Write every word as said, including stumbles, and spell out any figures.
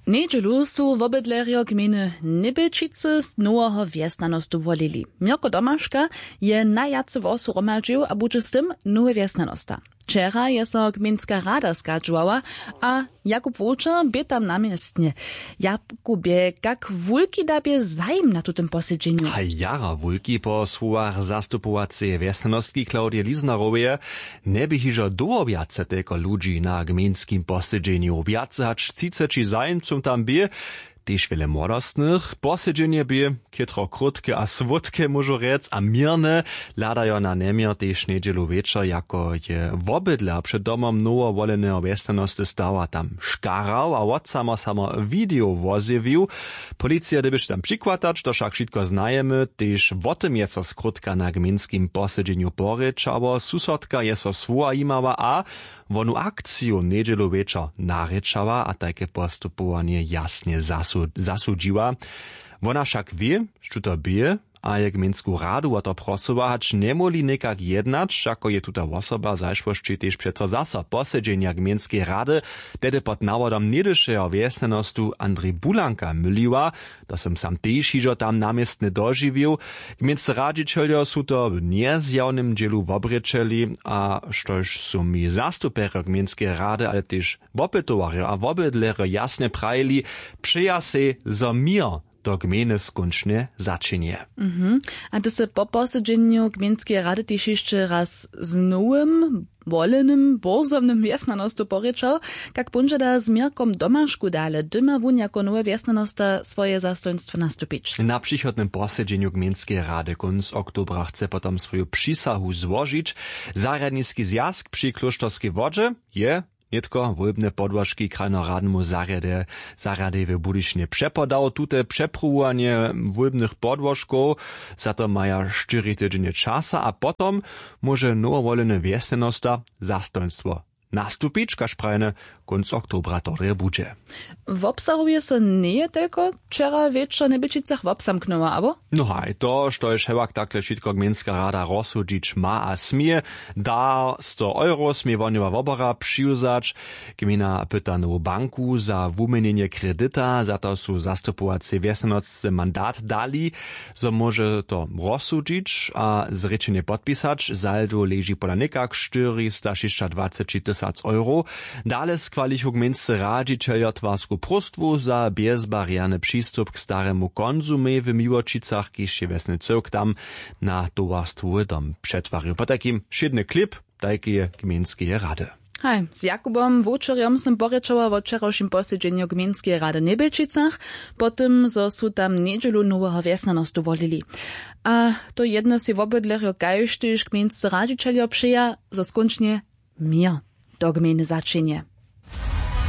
Nedźelu su wobydlerjo gminy Nybylčice z noweho wjesnanostu wolili. Mirko Domaška je najjace wosu romadžił, a budže z tym nowe wjesnanosta. Wczera je so gminska rada skadžovala, a Jakub Volčer bie tam namiestnie. Jakubie, jak wulki dabie zajm na tutem posiedzeniu? A jara wulki po słowach zastupowacej wjesnanostki Klaudie Lisnarowie nie by hižo doobjace tylko ludzi na gminskim posiedzeniu objace, hacz ciceči zajmcom tam bie, tež wiele młodostnych. Posiedzenie bie, kietro krótkie a swódkie, może rec, a mirne, ladajo na nemier tež niedzielu wieczor, jako je wobydla przed domom nowo woleného wjesnanosti stała tam škarał, a od samo samo video wozjewił. Policja dybyś tam przykładać, to však wszystko znajemy, tež o tym je so skrótka na gminskim posiedzeniu porečała, susodka je so svoja imała, a wonu akciju niedzielu wieczor narečała, a takie postupowanie jasnie zasu zasudziła. Wona však wie, što to bije, a je gminsku radu a to prosowa, hacz nie moli nekak jednać, jako je tuta osoba zajszłości tež přeco zaso posiedzenia gminskiej rady, tedy pod nawodom niedyšeho wjesnanostu Andrej Bulanka myliła, to som sam tež hižo tam namiestny dožiwił. Gminscy radzicieljo su to w niezjawnym dzielu wobrečeli, a štož su mi zastupero gminskiej rady, ale tež wopytowario a wobydlero jasne prajili, przeja se zo mir do gminy skončne začinie. Mhm. A to se po posiedzeniu gminskiej rady też jeszcze raz z nowym, wolenym, borzownym wjesnanostu porečal, jak bunže da z Mirkom Domašku dale, dyma wun jako nowe wjesnanosta swoje zastoństwo nastupić. Na przychodnym posiedzeniu gminskiej rady konc oktobra chce potom swoją przysahu złożyć. Zaradniski zjazd przy Kloštorskej wodze je Nitko wólbne podłożki krajnoradnemu zarade, zarade w Budyšnie przepodał tute przepróbowanie wólbnych podłożków, za to maja cztery tygodnie czasa, a potom może nowowolene wjesnanosta zastoństwo nastupić, kaž prajne konc oktobra to bude. W obsahuje so nie tylko wczera wieczor Nybylčicach w obsamknęła, abo? No haj, to, što je ševak takle šitko gminska rada rozsudzić ma a smije, da sto euro smije vonjeva vobora přiuzać. Gmina pyta novu banku za wumenjenje kredita, za to su zastupovace wjesnanostce mandat dali, so može to rozsudzić a zrečenje podpisać. Saldo leži pola nekak čtyřista dvacet tysac euro. Dale skwalichu gminscy radzicieljo twarsku prostwu za bezbariarny przystup k staremu konzumie w Miłočicach, kiž je wesny cyrk tam na towarstwu dom przetwarił. Po takim šidny klip tajkie gminskie rady. Hej, z Jakubom Volčerjom som porečala o včerajším posiedzeniu gminskiej rady Nybylčicach, potem zo su tam nedželu noweho wjesnanostu volili. A to jedno si wobydlerjo kajštyž gminscy radzicieljo przeja, za skončne mir do gminy začinie.